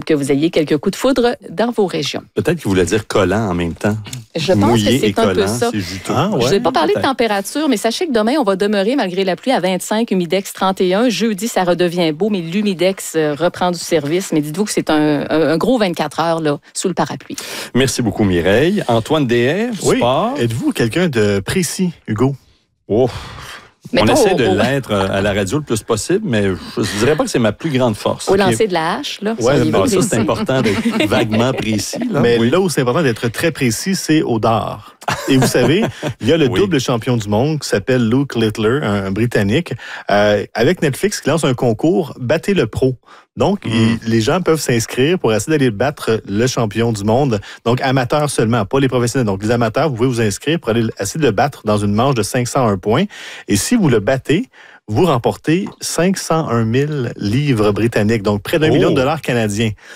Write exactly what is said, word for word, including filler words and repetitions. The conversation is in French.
que vous ayez quelques coups de foudre dans vos régions. Peut-être qu'il voulait dire collant en même temps. Je pense Mouillé que c'est et un collant, peu ça. c'est juteux. Ah, ouais, Je ne vais pas parler peut-être. de température, mais sachez que demain, on va demeurer, malgré la pluie, à vingt-cinq, humidex trente et un. Jeudi, ça redevient beau, mais l'humidex euh, reprend du service. Mais dites-vous que c'est un, un gros vingt-quatre heures là, sous le parapluie. Merci beaucoup, Mireille. Antoine Deshaies, Oui. sport. Êtes-vous quelqu'un de précis, Hugo? Oh. Mais On pas essaie au- de au- l'être à la radio le plus possible, mais je ne dirais pas que c'est ma plus grande force. Au lancer de la hache, là. Ouais, soyez-vous Bon, ça, précis. c'est important d'être vaguement précis. Là. Mais Oui. là où c'est important d'être très précis, c'est au dard. Et vous savez, il y a le Oui. double champion du monde qui s'appelle Luke Littler, un, un Britannique, euh, avec Netflix qui lance un concours « Battez le pro ». Donc, Mm. il- les gens peuvent s'inscrire pour essayer d'aller battre le champion du monde. Donc, amateurs seulement, pas les professionnels. Donc, les amateurs, vous pouvez vous inscrire pour aller essayer de le battre dans une manche de cinq cent un points. Et si vous le battez, vous remportez cinq cent un mille livres britanniques, donc près d'un Oh. million de dollars canadiens.